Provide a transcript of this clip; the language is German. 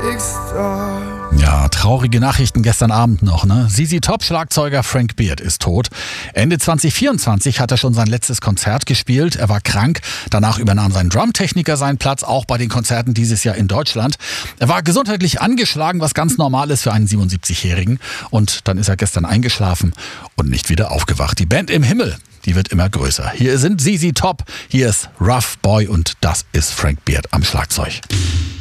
Ja, traurige Nachrichten gestern Abend noch, ne? ZZ Top Schlagzeuger Frank Beard ist tot. Ende 2024 hat er schon sein letztes Konzert gespielt. Er war krank. Danach übernahm sein Drumtechniker seinen Platz, auch bei den Konzerten dieses Jahr in Deutschland. Er war gesundheitlich angeschlagen, was ganz normal ist für einen 77-Jährigen. Und dann ist er gestern eingeschlafen und nicht wieder aufgewacht. Die Band im Himmel, die wird immer größer. Hier sind ZZ Top, hier ist Rough Boy und das ist Frank Beard am Schlagzeug.